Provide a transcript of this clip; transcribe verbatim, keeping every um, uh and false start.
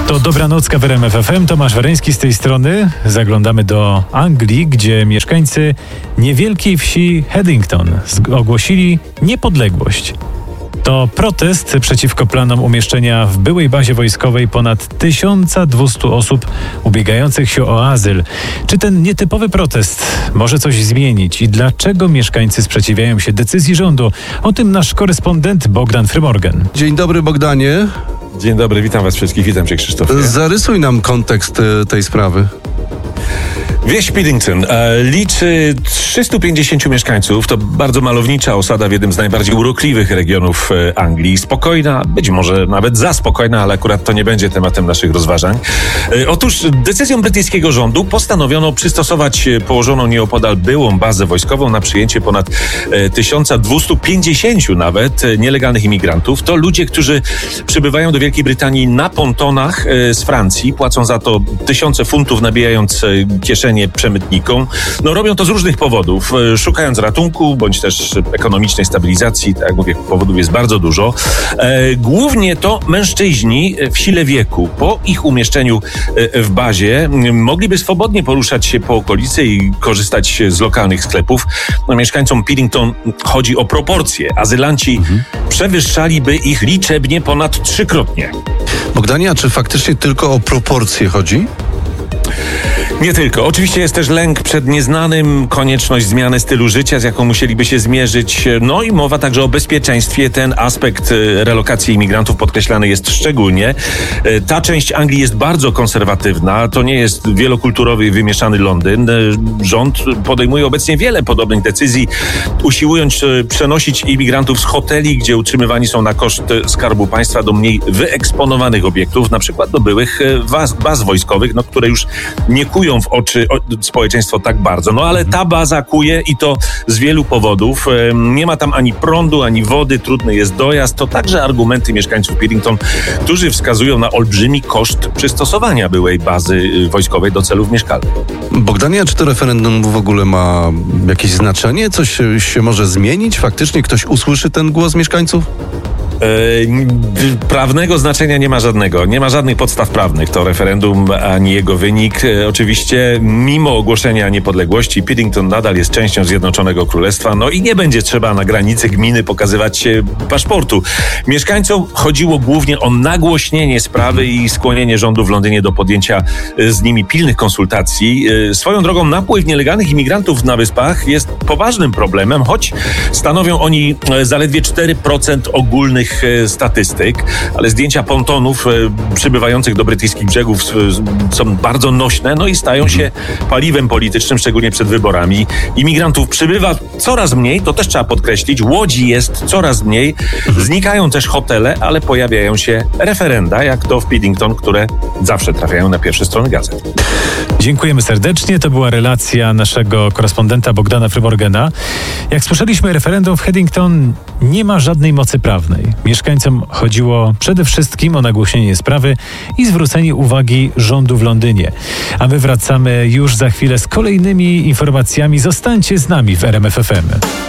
To Dobranocka w R M F F M. Tomasz Wereński z tej strony. Zaglądamy do Anglii, gdzie mieszkańcy niewielkiej wsi Headington ogłosili niepodległość. To protest przeciwko planom umieszczenia w byłej bazie wojskowej ponad tysiąc dwieście osób ubiegających się o azyl. Czy ten nietypowy protest może coś zmienić i dlaczego mieszkańcy sprzeciwiają się decyzji rządu? O tym nasz korespondent Bogdan Frymorgan. Dzień dobry, Bogdanie. Dzień dobry, witam was wszystkich, witam cię, Krzysztofie. Zarysuj nam kontekst tej sprawy. Wieś Paddington e, liczy trzystu pięćdziesięciu mieszkańców. To bardzo malownicza osada w jednym z najbardziej urokliwych regionów e, Anglii. Spokojna, być może nawet za spokojna, ale akurat to nie będzie tematem naszych rozważań. E, otóż decyzją brytyjskiego rządu postanowiono przystosować położoną nieopodal byłą bazę wojskową na przyjęcie ponad e, tysiąc dwieście pięćdziesięciu nawet e, nielegalnych imigrantów. To ludzie, którzy przybywają do Wielkiej Brytanii na pontonach e, z Francji, płacą za to tysiące funtów, nabijając e, kieszenie przemytnikom. No, robią to z różnych powodów, szukając ratunku, bądź też ekonomicznej stabilizacji. Tak jak mówię, powodów jest bardzo dużo. E, głównie to mężczyźni w sile wieku. Po ich umieszczeniu w bazie mogliby swobodnie poruszać się po okolicy i korzystać z lokalnych sklepów. No, mieszkańcom Paddington chodzi o proporcje. Azylanci mhm. przewyższaliby ich liczebnie ponad trzykrotnie. Bogdanie, a czy faktycznie tylko o proporcje chodzi? Nie tylko. Oczywiście jest też lęk przed nieznanym, konieczność zmiany stylu życia, z jaką musieliby się zmierzyć. No i mowa także o bezpieczeństwie. Ten aspekt relokacji imigrantów podkreślany jest szczególnie. Ta część Anglii jest bardzo konserwatywna. To nie jest wielokulturowy i wymieszany Londyn. Rząd podejmuje obecnie wiele podobnych decyzji, usiłując przenosić imigrantów z hoteli, gdzie utrzymywani są na koszt Skarbu Państwa, do mniej wyeksponowanych obiektów, na przykład do byłych baz, baz wojskowych, no, które już nie kują w oczy społeczeństwo tak bardzo. No ale ta baza kuje i to z wielu powodów. Nie ma tam ani prądu, ani wody, trudny jest dojazd. To także argumenty mieszkańców Paddington, którzy wskazują na olbrzymi koszt przystosowania byłej bazy wojskowej do celów mieszkalnych. Bogdanie, a czy to referendum w ogóle ma jakieś znaczenie? Coś się może zmienić? Faktycznie ktoś usłyszy ten głos mieszkańców? Prawnego znaczenia nie ma żadnego. Nie ma żadnych podstaw prawnych. To referendum, ani jego wynik. Oczywiście, mimo ogłoszenia niepodległości, Paddington nadal jest częścią Zjednoczonego Królestwa. No i nie będzie trzeba na granicy gminy pokazywać paszportu. Mieszkańcom chodziło głównie o nagłośnienie sprawy i skłonienie rządu w Londynie do podjęcia z nimi pilnych konsultacji. Swoją drogą, napływ nielegalnych imigrantów na wyspach jest poważnym problemem, choć stanowią oni zaledwie cztery procent ogólnych statystyk, ale zdjęcia pontonów przybywających do brytyjskich brzegów są bardzo nośne, no i stają się paliwem politycznym, szczególnie przed wyborami. Imigrantów przybywa coraz mniej, to też trzeba podkreślić, łodzi jest coraz mniej, znikają też hotele, ale pojawiają się referenda, jak to w Paddington, które zawsze trafiają na pierwsze strony gazet. Dziękujemy serdecznie. To była relacja naszego korespondenta Bogdana Frymorgana. Jak słyszeliśmy, referendum w Headington nie ma żadnej mocy prawnej. Mieszkańcom chodziło przede wszystkim o nagłośnienie sprawy i zwrócenie uwagi rządu w Londynie. A my wracamy już za chwilę z kolejnymi informacjami. Zostańcie z nami w R M F F M.